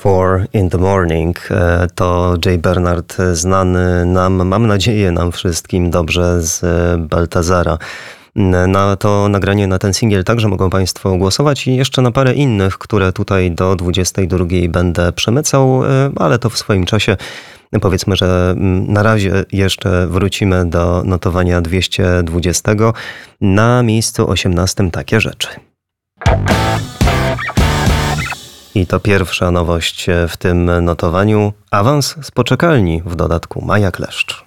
4 in the morning. To Jay Bernard, znany nam, mam nadzieję nam wszystkim dobrze z Baltazara. Na to nagranie, na ten singiel także mogą Państwo głosować i jeszcze na parę innych, które tutaj do 22 będę przemycał, ale to w swoim czasie. Powiedzmy, że na razie jeszcze wrócimy do notowania 220. Na miejscu 18 takie rzeczy. I to pierwsza nowość w tym notowaniu. Awans z poczekalni, w dodatku Maja Kleszcz.